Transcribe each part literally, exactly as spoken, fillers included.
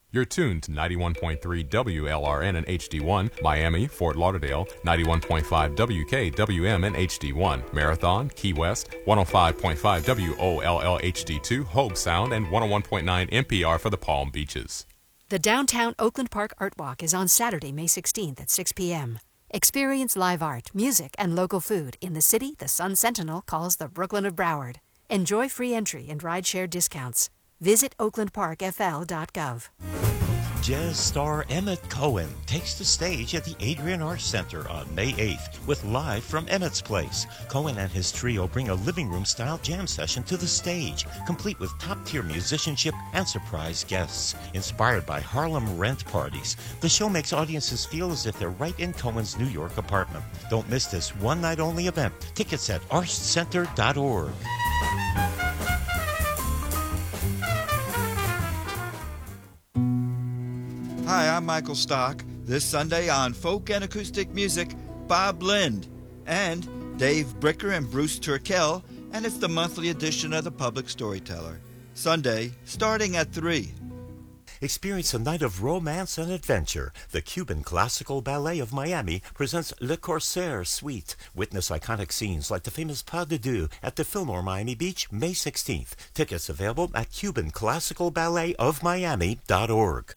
You're tuned to ninety-one point three W L R N and H D one, Miami, Fort Lauderdale, ninety-one point five W K W M and H D one, Marathon, Key West, one oh five point five W O L L H D two, Hobe Sound, and one oh one point nine N P R for the Palm Beaches. The Downtown Oakland Park Art Walk is on Saturday, May sixteenth at six p.m. Experience live art, music, and local food in the city the Sun Sentinel calls the Brooklyn of Broward. Enjoy free entry and rideshare discounts. Visit oakland park f l dot gov. Jazz star Emmett Cohen takes the stage at the Adrian Arts Center on May eighth with Live from Emmett's Place. Cohen and his trio bring a living room-style jam session to the stage, complete with top-tier musicianship and surprise guests. Inspired by Harlem rent parties, the show makes audiences feel as if they're right in Cohen's New York apartment. Don't miss this one-night-only event. Tickets at arts center dot org. Hi, I'm Michael Stock. This Sunday on Folk and Acoustic Music, Bob Lind and Dave Bricker and Bruce Turkel, and it's the monthly edition of the Public Storyteller. Sunday, starting at three. Experience a night of romance and adventure. The Cuban Classical Ballet of Miami presents Le Corsaire Suite. Witness iconic scenes like the famous Pas de Deux at the Fillmore Miami Beach, May sixteenth. Tickets available at cuban classical ballet of miami dot org.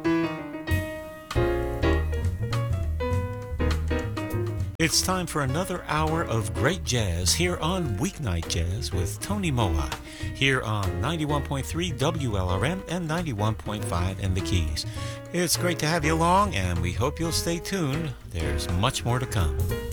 It's time for another hour of great jazz here on Weeknight Jazz with Tony Moa, here on ninety-one point three W L R M and ninety-one point five in the Keys. It's great to have you along, and we hope you'll stay tuned. There's much more to come.